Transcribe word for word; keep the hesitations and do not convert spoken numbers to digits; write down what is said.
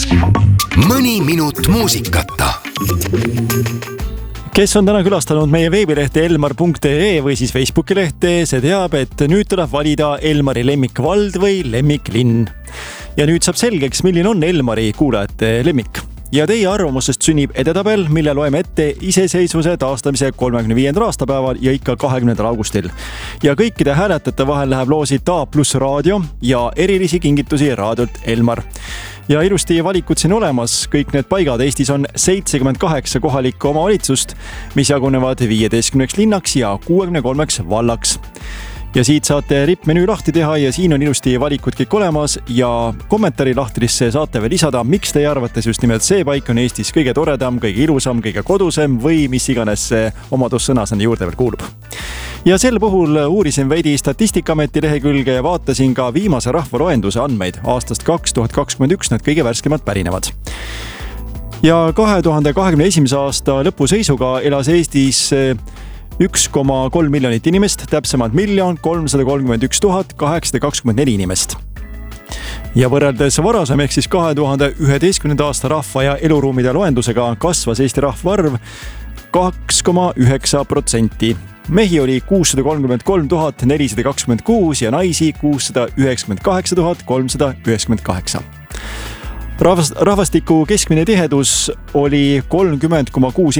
mõni minut muusikata. Kes on täna külastanud meie veebilehte elmar punkt ee või siis Facebooki lehte, see teab, et nüüd tuleb valida Elmari lemmikvald või lemmiklinn. Ja nüüd saab selgeks, milline on Elmari kuulajate lemmik. Ja teie arvamusest sünnib edetabel, mille loeme ette iseseisvuse taastamise kolmekümne viiendal aastapäeval ja ikka kahekümnendal augustil. Ja kõikide hääletajate vahel läheb loosid A pluss raadio ja erilisi kingitusi raadiolt Elmar. Ja ilusti valikud siin olemas, kõik need paigad Eestis on seitsekümmend kaheksa kohalikku omavalitsust, mis jagunevad viieteistkümneks linnaks ja kuuekümne kolmeks vallaks. Ja siit saate rippmenüü lahti teha ja siin on ilusti valikud kõik olemas ja kommentaari lahtrisse saate veel lisada, miks teie arvates just nimelt see paik on Eestis kõige toredam, kõige ilusam, kõige kodusem või mis iganes omadussõna sinna juurde veel kuulub. Ja sel puhul uurisin veidi Statistikaameti lehekülge ja vaatasin ka viimase rahvaloenduse andmeid aastast kaks tuhat kakskümmend üks, need kõige värskemad pärinevad. Ja kahe tuhande kahekümne esimese aasta lõpuseisuga elas Eestis üks koma kolm miljonit inimest, täpsemalt miljon kolmsada kolmkümmend üks tuhat kaheksasada kakskümmend neli inimest. Ja võrreldes varasem ehk siis kahe tuhande üheteistkümnenda aasta rahva ja eluruumide loendusega kasvas Eesti rahvaarv kaks koma üheksa protsenti. Mehi oli kuussada kolmkümmend kolm tuhat nelisada kakskümmend kuus ja naisi kuussada üheksakümmend kaheksa tuhat kolmsada üheksakümmend kaheksa. Rahvastiku keskmine tihedus oli kolmkümmend koma kuus